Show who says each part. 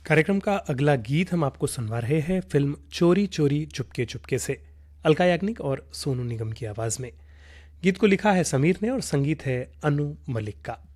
Speaker 1: कार्यक्रम का अगला गीत हम आपको सुनवा रहे हैं फिल्म चोरी चोरी चुपके चुपके से, अलका याग्निक और सोनू निगम की आवाज में। गीत को लिखा है समीर ने और संगीत है अनु मलिक का।